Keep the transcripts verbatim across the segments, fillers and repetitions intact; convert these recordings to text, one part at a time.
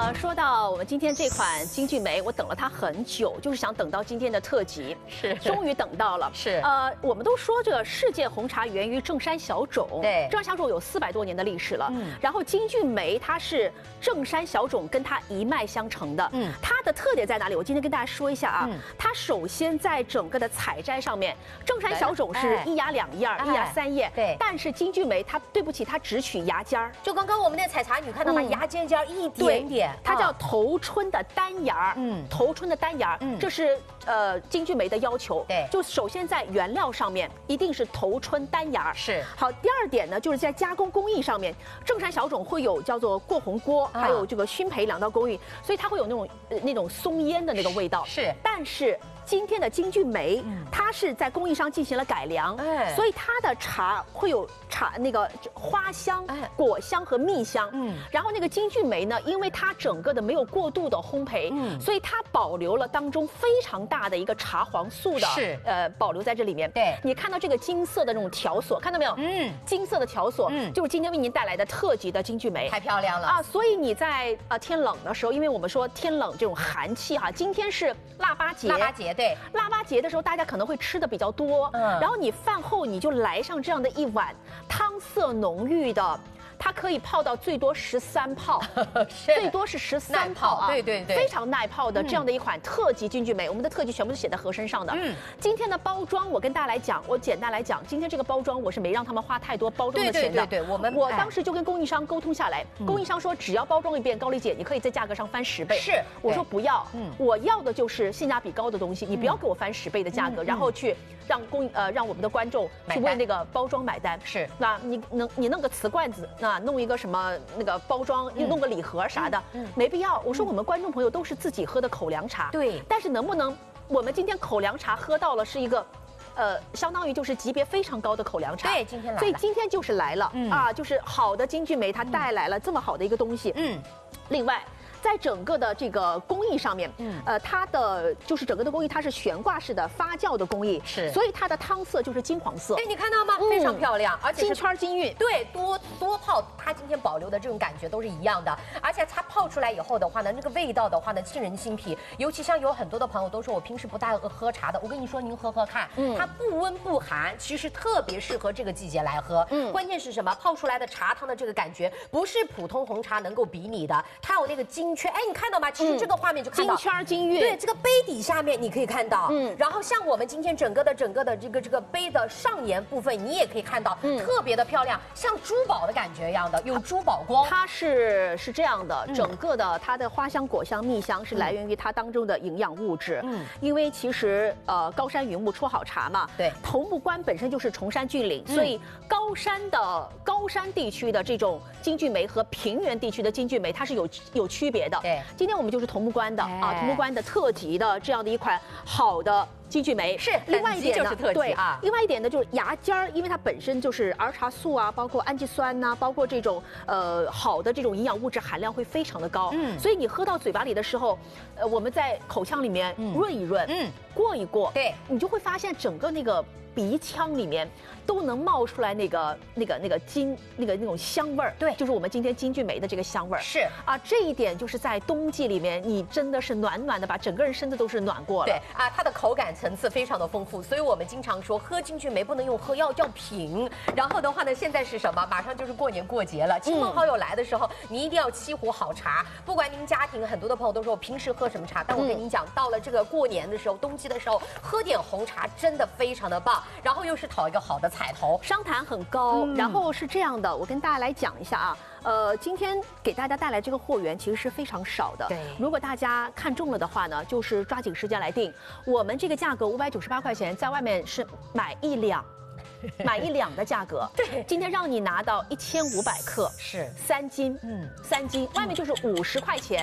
呃，说到我们今天这款金骏眉，我等了它很久，就是想等到今天的特辑， 是， 终于等到了。 是， 呃，我们都说这个世界红茶源于正山小种， 对， 正山小种有四百多年的历史了。 嗯， 然后金骏眉它是正山小种跟它一脉相承的。 嗯， 它的特点在哪里？我今天跟大家说一下啊。 嗯， 它首先在整个的采摘上面，正山小种是一芽两叶， 哎、 一芽三叶。 对， 但是金骏眉它对不起，它只取芽尖儿。 就刚刚我们那采茶女看到吗？嗯、芽尖尖一点点， 它叫头春的单芽。嗯，头春的单芽，嗯，这是呃金骏眉的要求。 对， 就首先在原料上面一定是头春单芽。 是。 好，第二点呢，就是在加工工艺上面，正山小种会有叫做过红锅，啊、还有这个熏焙两道工艺，所以它会有那种呃那种松烟的那个味道。 是， 但是。今天的金骏眉，嗯、它是在工艺上进行了改良，哎、所以它的茶会有茶那个花香、哎、果香和蜜香。嗯，然后那个金骏眉呢，因为它整个的没有过度的烘焙，嗯，所以它保留了当中非常大的一个茶黄素的， 是呃保留在这里面。对，你看到这个金色的那种条索，看到没有？嗯，金色的条索，嗯，就是今天为您带来的特级的金骏眉， 太漂亮了啊！所以你在呃天冷的时候，因为我们说天冷这种寒气哈，今天是腊八节， 腊八节。对， 腊八节的时候，大家可能会吃的比较多，嗯，然后你饭后你就来上这样的一碗汤色浓郁的。它可以泡到最多十三泡，最多是十三泡啊， 对对对， 非常耐泡的这样的一款特级金骏眉，我们的特级全部都写在盒身上的。嗯，今天的包装我跟大家来讲，我简单来讲，今天这个包装我是没让他们花太多包装的钱的。 对对对对，我们我当时就跟供应商沟通下来，供应商说只要包装一遍，高丽姐你可以在价格上翻十倍。 是， 我说不要，嗯，我要的就是性价比高的东西，你不要给我翻十倍的价格，然后去让供呃让我们的观众去为那个包装买单。 是， 那你能你弄个瓷罐子，那弄一个什么？那个包装又弄个礼盒啥的，嗯嗯、没必要。我说我们观众朋友都是自己喝的口粮茶， 对。 但是能不能我们今天口粮茶喝到了是一个，呃，相当于就是级别非常高的口粮茶。 对，今天来了。 所以今天就是来了、嗯、啊，就是好的金骏眉它带来了这么好的一个东西。嗯，另外。在整个的这个工艺上面，嗯，呃，它的就是整个的工艺，它是悬挂式的发酵的工艺， 是， 所以它的汤色就是金黄色。 哎，你看到吗？嗯、非常漂亮，而且金圈金韵。 对，多多泡，它今天保留的这种感觉都是一样的，而且它泡出来以后的话呢，那个味道的话呢，沁人心脾。尤其像有很多的朋友都说我平时不大喝茶的，我跟你说，您喝喝看，嗯，它不温不寒，其实特别适合这个季节来喝。嗯，关键是什么？泡出来的茶汤的这个感觉，不是普通红茶能够比拟的，它有那个金圈。哎，你看到吗？其实这个画面就看到金圈金韵， 对，这个杯底下面你可以看到，嗯，然后像我们今天整个的整个的这个这个杯的上沿部分，你也可以看到，嗯，特别的漂亮，像珠宝的感觉一样的，有珠宝光。 它是是这样的，整个的它的花香、果香、蜜香是来源于它当中的营养物质，嗯，因为其实呃高山云雾出好茶嘛，对，桐木关本身就是崇山峻岭，所以高山的高山地区的这种金骏眉和平原地区的金骏眉它是有有区别的，对，今天我们就是桐木关的、哎、啊，桐木关的特级的这样的一款好的金骏眉。 是， 另外一点呢， 对啊， 另外一点呢就是芽尖儿，因为它本身就是儿茶素啊，包括氨基酸呐、啊，包括这种呃好的这种营养物质含量会非常的高，嗯，所以你喝到嘴巴里的时候，呃，我们在口腔里面润一润，嗯，过一过，对，你就会发现整个那个鼻腔里面都能冒出来那个那个那个金那个那种香味儿，对，就是我们今天金骏眉的这个香味儿。是啊，这一点就是在冬季里面，你真的是暖暖的，把整个人身子都是暖过了。 对啊，它的口感层次非常的丰富，所以我们经常说喝金骏眉不能用喝药，要品。然后的话呢，现在是什么？马上就是过年过节了，亲朋好友来的时候，嗯、你一定要沏壶好茶。不管您家庭，很多的朋友都说我平时喝什么茶，但我跟您讲，嗯、到了这个过年的时候，冬季的时候，喝点红茶真的非常的棒。然后又是讨一个好的彩头， 商谈很高。嗯、然后是这样的，我跟大家来讲一下啊，呃，今天给大家带来这个货源其实是非常少的。对，如果大家看中了的话呢，就是抓紧时间来订。我们这个价格五百九十八块钱，在外面是买一两。买一两的价格，对，今天让你拿到一千五百克，是三斤，嗯，三斤，外面就是五十块钱，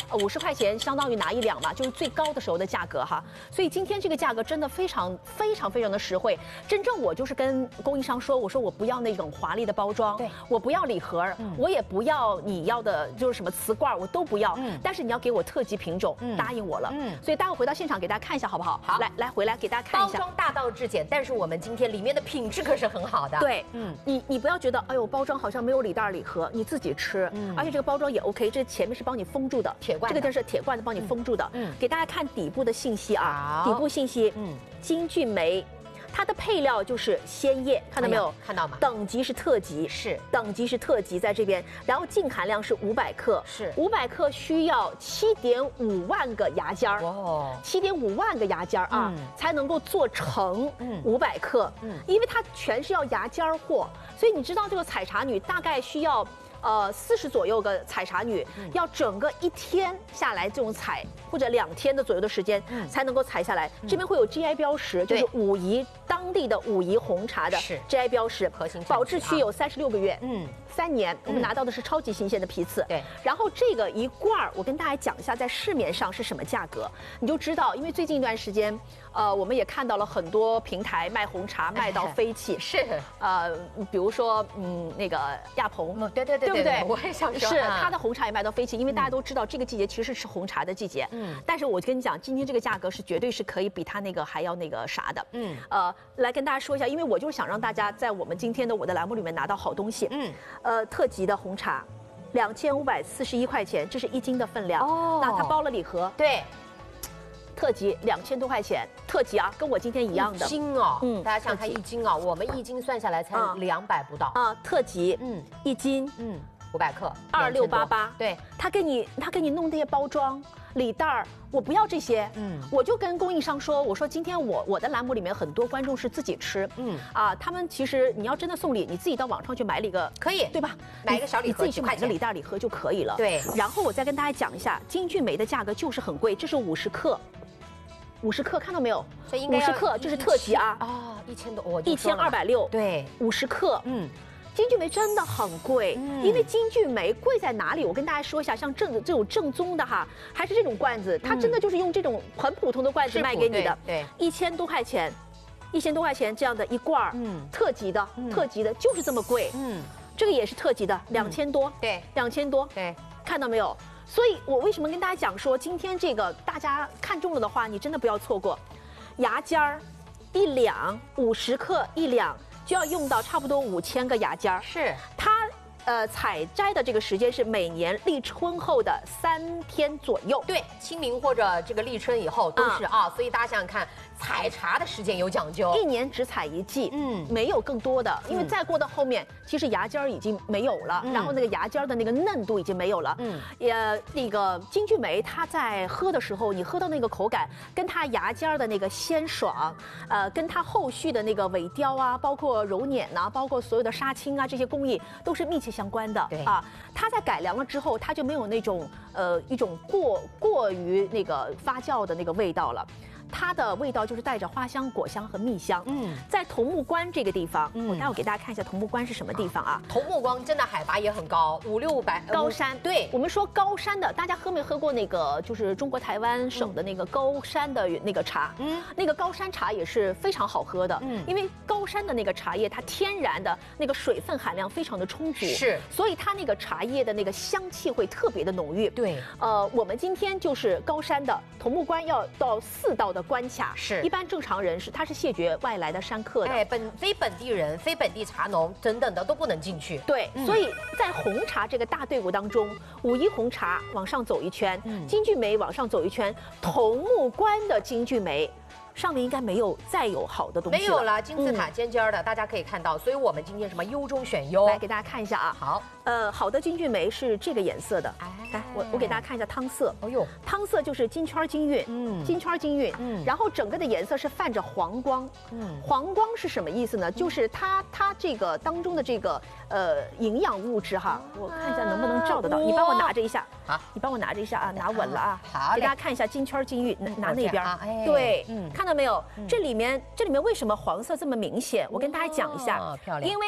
五十块钱相当于拿一两嘛，就是最高的时候的价格哈。所以今天这个价格真的非常非常非常的实惠。真正我就是跟供应商说，我说我不要那种华丽的包装， 对， 我不要礼盒，嗯、我也不要你要的就是什么瓷罐，我都不要。嗯，但是你要给我特级品种，嗯、答应我了。嗯，所以待会回到现场给大家看一下好不好？ 好， 来来回来给大家看一下。 包装大道至简，但是我们今天里面的品质可是很好的。 对，嗯，你你不要觉得哎呦包装好像没有礼袋礼盒，你自己吃，嗯，而且这个包装也 OK， 这前面是帮你封住的， 铁罐， 这个就是铁罐子帮你封住的。嗯，给大家看底部的信息啊，底部信息，嗯，金骏眉。它的配料就是鲜叶，看到没有？ 哎、看到吗？ 等级是特级， 是等级是特级在这边，然后净含量是五百克， 是五百克需要七点五万个牙尖儿，哦，七点五万个牙尖儿啊，嗯、才能够做成五百克，嗯，因为它全是要牙尖儿货，所以你知道这个采茶女大概需要。呃，四十左右个采茶女、嗯、要整个一天下来这种采，或者两天的左右的时间、嗯、才能够采下来。嗯、这边会有 G I 标识，就是武夷当地的武夷红茶的 G I 标识， 核心保质期有三十六个月，嗯，三年。我们拿到的是超级新鲜的批次， 对。 然后这个一罐儿，我跟大家讲一下，在市面上是什么价格，你就知道，因为最近一段时间。呃，我们也看到了很多平台卖红茶卖到飞起， 哎、是， 呃，比如说，嗯，那个亚鹏， 嗯，对对对， 对不对？ 我也想说， 是他的红茶也卖到飞起，因为大家都知道这个季节其实是吃红茶的季节，嗯，但是我跟你讲，今天这个价格是绝对是可以比他那个还要那个啥的，嗯，呃，来跟大家说一下，因为我就是想让大家在我们今天的我的栏目里面拿到好东西，嗯，呃，特级的红茶，两千五百四十一块钱，这是一斤的分量，哦，那它包了礼盒， 对。 特级两千多块钱，特级啊，跟我今天一样的。 一斤哦，嗯，大家想看一斤啊，我们一斤算下来才两百不到啊。特级，嗯，一斤， 嗯，五百克， 二六八八。 对， 他给你，他给你弄这些包装、礼袋儿，我不要这些，嗯，我就跟供应商说，我说今天我我的栏目里面很多观众是自己吃，嗯啊，他们其实你要真的送礼，你自己到网上去买了一个， 可以， 对吧？ 买一个小礼盒， 你自己去买个礼袋礼盒就可以了。 对， 然后我再跟大家讲一下，金骏眉的价格就是很贵，这是五十克。五十克看到没有？ 所以应该五十克，这是特级啊！ 啊，一千多，我一千二百六。 对， 五十克，嗯，金骏眉真的很贵，嗯、因为金骏眉贵在哪里？我跟大家说一下，像正这种正宗的哈，还是这种罐子，它真的就是用这种很普通的罐子卖给你的， 对， 一千多块钱，一千多块钱这样的一罐儿，嗯，特级的，嗯、特级的就是这么贵，嗯，这个也是特级的，两千多， 对， 两千多， 对， 看到没有？所以我为什么跟大家讲说，今天这个大家看中了的话，你真的不要错过。牙尖儿一两，五十克一两，就要用到差不多五千个牙尖儿。 是它呃采摘的这个时间是每年立春后的三天左右。 对，清明或者这个立春以后都是啊，啊所以大家想想看。采茶的时间有讲究， 一年只采一季，嗯，没有更多的，因为再过到后面，其实牙尖儿已经没有了，嗯、然后那个牙尖儿的那个嫩度已经没有了，嗯，也那个金骏眉，它在喝的时候，你喝到那个口感，跟它牙尖儿的那个鲜爽，呃，跟它后续的那个尾雕啊，包括揉捻呐、啊，包括所有的杀青啊这些工艺都是密切相关的， 对啊，它在改良了之后，它就没有那种呃一种过过于那个发酵的那个味道了。它的味道就是带着花香、果香和蜜香。嗯，在桐木关这个地方，嗯、我待会给大家看一下桐木关是什么地方啊？ 桐木关真的海拔也很高，五六百高山。 对， 我们说高山的，大家喝没喝过那个就是中国台湾省的那个高山的那个茶？嗯，那个高山茶也是非常好喝的。嗯，因为高山的那个茶叶，它天然的那个水分含量非常的充足， 是， 所以它那个茶叶的那个香气会特别的浓郁。 对， 呃，我们今天就是高山的桐木关要到四道的关卡。 是， 一般正常人是，他是谢绝外来的山客的， 哎，本非本地人、非本地茶农等等的都不能进去。 对，嗯、所以在红茶这个大队伍当中，武夷红茶往上走一圈，嗯、金骏眉往上走一圈，桐木关的金骏眉。上面应该没有再有好的东西了， 没有了，金字塔尖尖的，嗯、大家可以看到。所以我们今天什么优中选优， 来给大家看一下啊。 好， 呃，好的金骏眉是这个颜色的，哎，来，我我给大家看一下汤色。哦呦，汤色就是金圈金韵，嗯，金圈金韵，嗯，然后整个的颜色是泛着黄光，嗯，黄光是什么意思呢？就是它它这个当中的这个呃营养物质哈，我看一下能不能照得到，你帮我拿着一下，好，你帮我拿着一下啊，拿稳了啊， 好， 给大家看一下金圈金韵，拿拿那边，对，嗯，看。看到没有？这里面这里面为什么黄色这么明显？我跟大家讲一下， 漂亮。 因为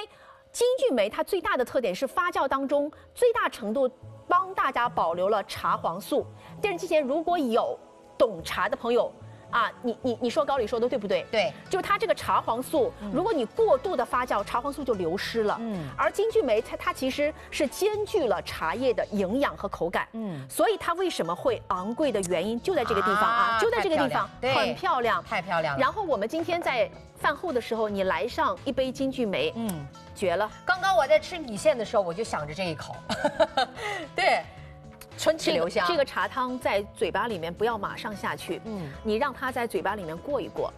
金骏眉它最大的特点是发酵当中最大程度帮大家保留了茶黄素。电视机前如果有懂茶的朋友。啊，你你你说高里说的对不对？ 对， 就是它这个茶黄素，嗯、如果你过度的发酵，茶黄素就流失了。嗯，而金骏眉它它其实是兼具了茶叶的营养和口感。嗯，所以它为什么会昂贵的原因就在这个地方啊，啊就在这个地方，很漂亮， 太漂亮了。 然后我们今天在饭后的时候，你来上一杯金骏眉，嗯，绝了。 刚刚我在吃米线的时候，我就想着这一口，对。春气留香、 这个，这个茶汤在嘴巴里面不要马上下去，嗯，你让它在嘴巴里面过一过，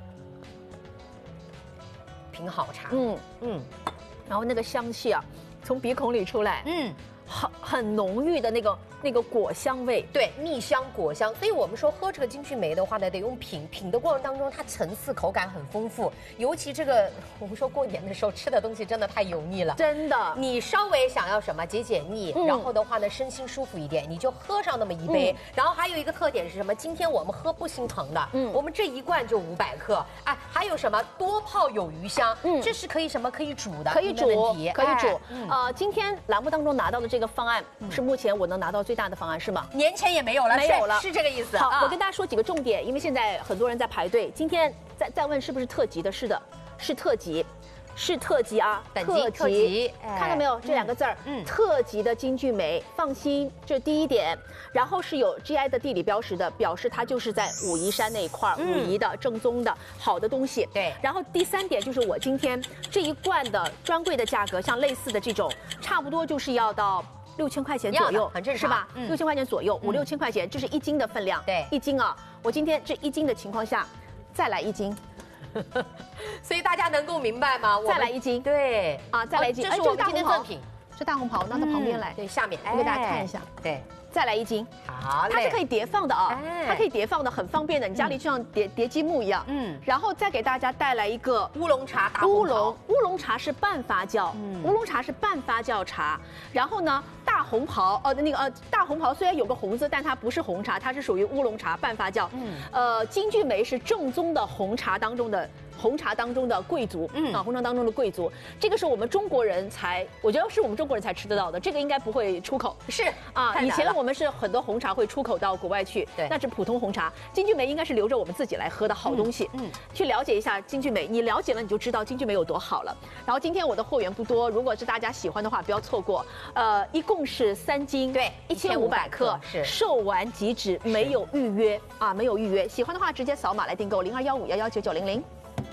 品好茶， 嗯嗯，然后那个香气啊，从鼻孔里出来，嗯，很很浓郁的那个那个果香味， 对，蜜香果香。所以我们说喝这个金骏眉的话呢，得用品，品的过程当中，它层次口感很丰富。尤其这个，我们说过年的时候吃的东西真的太油腻了， 真的。 你稍微想要什么解解腻，嗯、然后的话呢，身心舒服一点，你就喝上那么一杯。嗯、然后还有一个特点是什么？今天我们喝不心疼的，嗯，我们这一罐就五百克，哎，还有什么多泡有余香，嗯，这是可以什么可以煮的， 可以煮，可以煮。哎、呃，今天栏目当中拿到的这个方案、嗯、是目前我能拿到最大的方案，是吗？ 年前也没有了， 没有了， 是这个意思。 好，啊、我跟大家说几个重点，因为现在很多人在排队。今天在在问是不是特级的？是的，是特级，是特级啊， 特级，特级， 看到没有？这两个字儿，嗯，特级的金骏眉，放心，这是第一点。然后是有 G I 的地理标识的，表示它就是在武夷山那一块儿，武夷的正宗的好的东西。 对。 然后第三点就是我今天这一罐的专柜的价格，像类似的这种，差不多就是要到。六千块钱左右， 很正常， 是吧？六千块钱左右，五六千块钱，这是一斤的分量。 对， 一斤啊！我今天这一斤的情况下，再来一斤， 所以大家能够明白吗？ 再来一斤， 对啊，再来一斤。 这是我们今天赠品， 这大红袍拿到旁边来， 对，下面我给大家看一下， 对。 再来一斤， 好， 它是可以叠放的啊，它可以叠放的，很方便的，你家里就像叠叠积木一样。嗯，然后再给大家带来一个乌龙茶， 乌龙乌龙茶是半发酵，乌龙茶是半发酵茶。然后呢，大红袍，呃，那个呃，大红袍虽然有个红字，但它不是红茶，它是属于乌龙茶半发酵。嗯，呃，金骏眉是正宗的红茶当中的。红茶当中的贵族，嗯啊，红茶当中的贵族，这个是我们中国人才，我觉得是我们中国人才吃得到的，这个应该不会出口。 是啊，以前我们是很多红茶会出口到国外去， 对， 那是普通红茶。金骏眉应该是留着我们自己来喝的好东西，嗯，嗯去了解一下金骏眉，你了解了你就知道金骏眉有多好了。然后今天我的货源不多，如果是大家喜欢的话，不要错过。呃，一共是三斤， 对， 一千五百克， 是售完即止，没有预约啊，没有预约。喜欢的话直接扫码来订购零二幺五幺幺九九零零。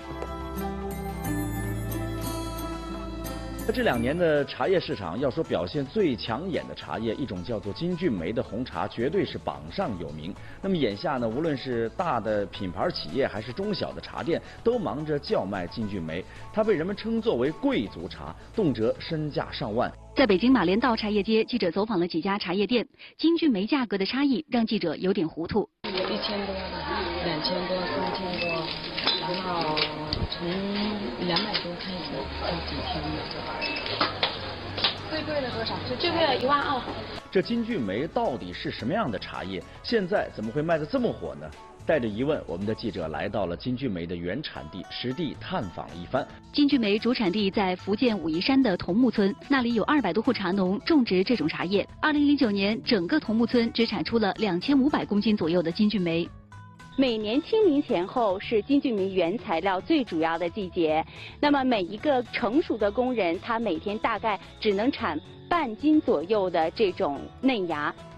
这两年的茶叶市场，要说表现最抢眼的茶叶，一种叫做金骏眉的红茶，绝对是榜上有名。那么眼下呢，无论是大的品牌企业还是中小的茶店，都忙着叫卖金骏眉。它被人们称作为贵族茶，动辄身价上万。 在北京马连道茶叶街，记者走访了几家茶叶店，金骏眉价格的差异让记者有点糊涂。 有一千多、两千多、三千多，然后从两百多开始到几千的。最贵的多少？最贵的一万二。 这金骏眉到底是什么样的茶叶？现在怎么会卖得这么火呢？带着疑问，我们的记者来到了金骏眉的原产地，实地探访了一番。 金骏眉主产地在福建武夷山的桐木村，那里有二百多户茶农种植这种茶叶。二零零九年，整个桐木村只产出了两千五百公斤左右的金骏眉。 每年清明前后是金骏眉原材料最主要的季节，那么每一个成熟的工人，他每天大概只能产半斤左右的这种嫩芽。